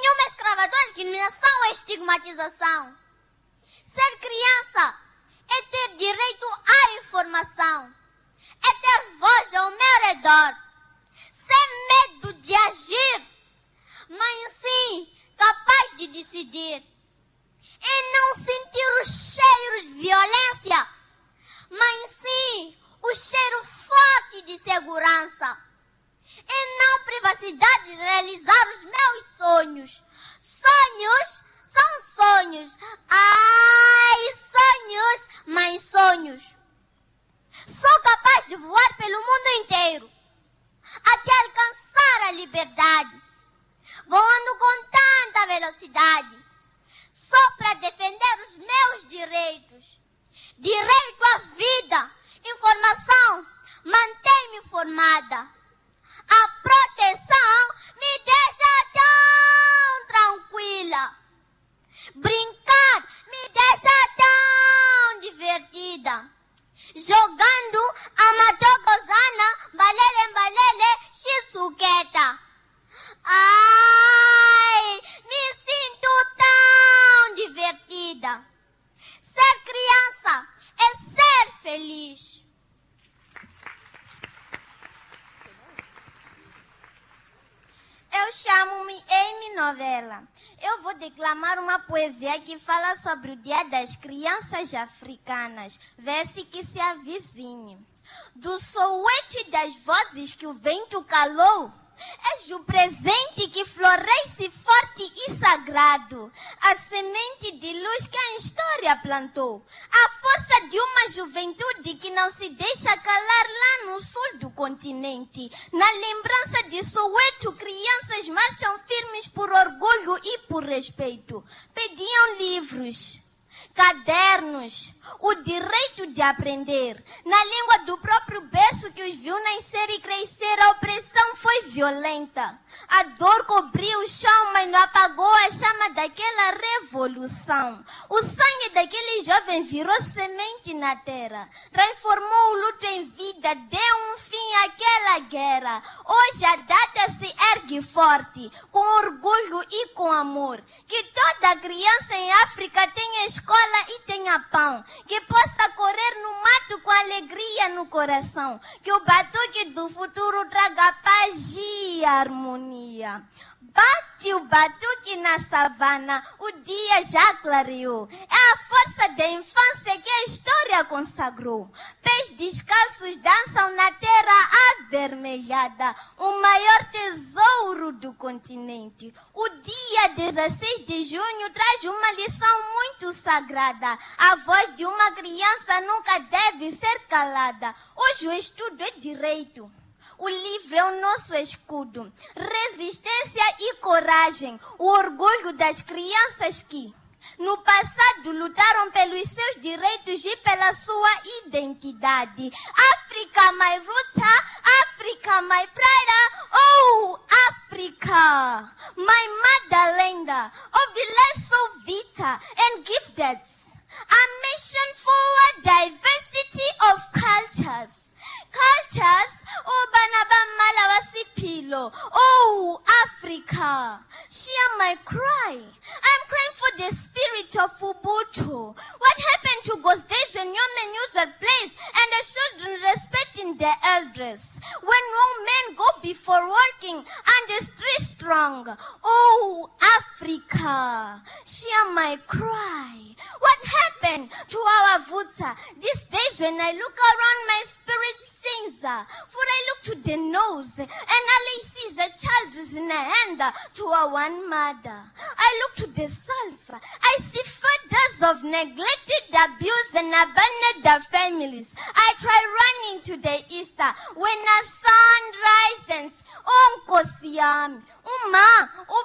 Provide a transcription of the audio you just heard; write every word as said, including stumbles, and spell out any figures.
Nenhuma escravatura, discriminação ou estigmatização. Ser criança é ter direito à informação. É ter voz ao meu redor. Sem medo de agir, mas sim capaz de decidir. E não sentir o cheiro de violência, mas sim o cheiro forte de segurança. E não privacidade de realizar os meus sonhos. Sonhos são sonhos. Ai, sonhos, mas sonhos. Sou capaz de voar pelo mundo inteiro, até alcançar a liberdade, voando com tanta velocidade, só para defender os meus direitos. Direito à vida, informação, mantém-me informada. A proteção me deixa tão tranquila. Brincar me deixa tão divertida. Jogando amador gozana, balele, balele, xisuqueta. Ai, me sinto tão divertida. Ser criança é ser feliz. Eu chamo-me Amy Novella. Eu vou declamar uma poesia que fala sobre o Dia das Crianças Africanas. Vê-se que se avizinhe. Do Soweto e das vozes que o vento calou, és o presente que floresce forte e sagrado, a semente de luz que a história plantou, a força de uma juventude que não se deixa calar lá no sul do continente. Na lembrança de Soweto, crianças marcham firmes por orgulho e por respeito. Pediam livros, cadernos, o direito de aprender. Na língua do próprio berço que os viu nascer e crescer, a opressão foi violenta. A dor cobriu o chão, mas não apagou a chama daquela revolução. O sangue daquele jovem virou semente na terra, transformou o luto em vida, deu um fim àquela guerra. Hoje a data se ergue forte, com orgulho e com amor. Que toda criança em África tenha escola e tenha pão, que possa correr no mato com alegria no coração, que o batuque do futuro traga paz e harmonia. Bate o batuque na savana, o dia já clareou. É a força da infância que a história consagrou. Pés descalços dançam na terra avermelhada, o maior tesouro do continente. O dia dezesseis de junho traz uma lição muito sagrada. A voz de uma criança nunca deve ser calada. Hoje o estudo é direito. O livro é o nosso escudo. Resistência e coragem. O orgulho das crianças que, no passado, lutaram pelos seus direitos e pela sua identidade. Africa, my roots, Africa, my pride. Oh, Africa, my motherland of the life so vital and gifted. A mission for a diversity of cultures. Cultures, oh Banaba Malawasipilo, oh Africa, share my cry. I'm crying for the spirit of Ubuntu. What happened to those days when young men use their place and the children respecting their elders? When young men go before working and the street strong, oh Africa, share my cry. What happened to our Vuta? These days when I look around, my spirit sings, for I look to the nose and all I see is a child is in a hand to a one mother. I look to the self, I see fathers of neglected, abused and abandoned families. I try running to the east when the sun rises. Uncle Siam, Uma,